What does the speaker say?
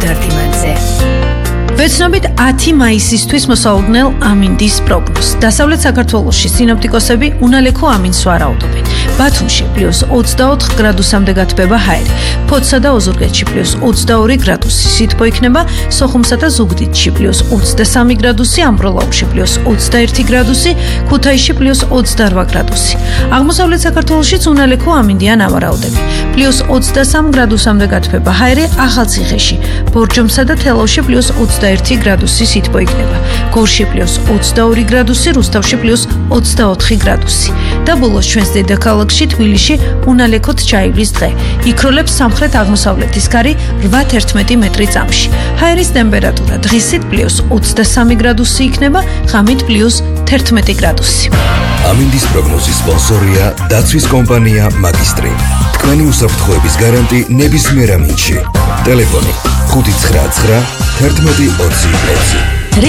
გардიმანზე. ვეცნობით 10 მაისისთვის მოსაუგნელ ამინდის პროგნოზს. დასავლეთ საქართველოში სინოპტიკოსები უნალექო ამინდს ვარაუდობენ. ბათუმში +24 გრადუსამდე გათბება ჰაერი. ფოთსა და ოზურგეთში +22 გრადუსი. სითბო იქნება სოხუმსა და ზუგდიდში +23 გრადუსი, ამბროლაურში +21 გრადუსი, ქუთაისში +28 გრადუსი. აღმოსავლეთ საქართველოშიც უნალექო ამინდია ნავარაუდები. +23 გრადუსამდე გათბება ჰაერი ახალციხეში, ბორჯომსა და თელავში +21 გრადუსი სითბო იქნება. გორში +22 გრადუსი, რუსთავში +24 გრადუსი. და ბოლოს ჩვენს დედაქალაქში თბილისში უნალექოდ ჩაივლის დღე. იქროლებს სამხრეთ აღმოსავლეთის კარი 8-11 მეტრი წამში. ჰაერის ტემპერატურა დღისით +23 გრადუსი იქნება, ღამით +11 გრადუსი. ამინდის პროგნოზის სპონსორია დაცვის კომპანია მაგისტრი. თქვენი უსაფრთხოების გარანტი ნებისმიერ ამინდში. ტელეფონი 599 11 20 20.